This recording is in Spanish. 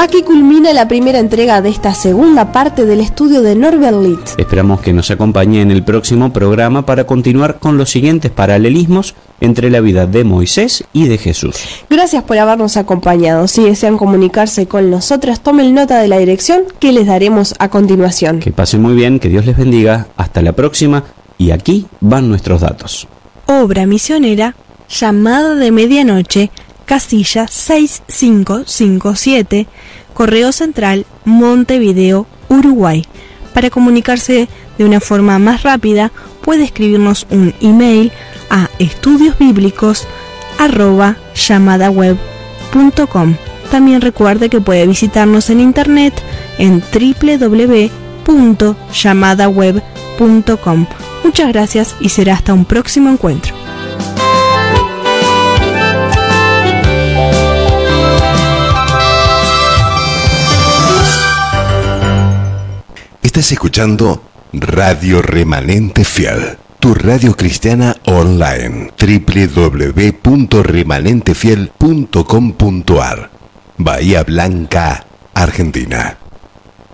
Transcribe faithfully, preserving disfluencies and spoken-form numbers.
Aquí culmina la primera entrega de esta segunda parte del estudio de Norbert Litt. Esperamos que nos acompañe en el próximo programa para continuar con los siguientes paralelismos entre la vida de Moisés y de Jesús. Gracias por habernos acompañado. Si desean comunicarse con nosotros, tomen nota de la dirección que les daremos a continuación. Que pasen muy bien, que Dios les bendiga. Hasta la próxima. Y aquí van nuestros datos. Obra misionera, llamada de medianoche, casilla seis cinco cinco siete, Correo Central, Montevideo, Uruguay. Para comunicarse de una forma más rápida, puede escribirnos un email a estudiosbíblicos arroba llamadaweb punto com. También recuerde que puede visitarnos en internet en doble u doble u doble u punto llamadaweb punto com. Muchas gracias y será hasta un próximo encuentro. Estás escuchando Radio Remanente Fiel, tu radio cristiana online. doble u doble u doble u punto remanente fiel punto com punto a r, Bahía Blanca, Argentina.